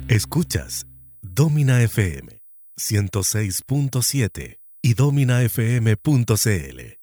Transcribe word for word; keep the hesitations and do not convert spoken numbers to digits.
Escuchas Domina F M ciento seis punto siete y domina f m punto c l.